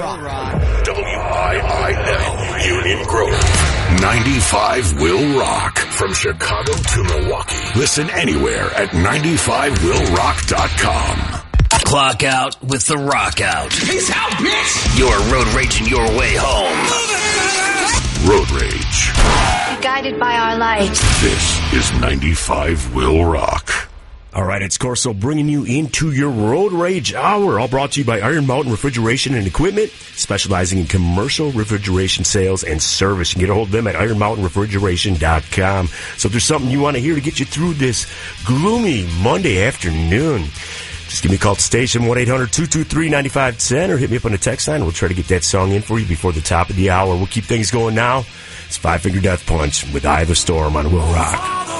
WIIL, Union Grove. 95 will rock. From Chicago to Milwaukee. Listen anywhere at 95willrock.com. Clock out with the rock out. Peace out, bitch! You're road raging your way home. Road Rage. Guided by our lights. This is 95 will rock. All right, it's Corso bringing you into your Road Rage Hour, all brought to you by Iron Mountain Refrigeration and Equipment, specializing in commercial refrigeration sales and service. You can get a hold of them at ironmountainrefrigeration.com. So if there's something you want to hear to get you through this gloomy Monday afternoon, just give me a call at the station, 1-800-223-9510, or hit me up on the text line. We'll try to get that song in for you before the top of the hour. We'll keep things going now. It's Five Finger Death Punch with Eye of the Storm on Will Rock.